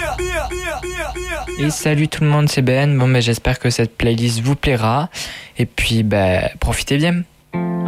Et salut tout le monde, c'est Ben. Bon, j'espère que cette playlist vous plaira. Et puis, profitez bien.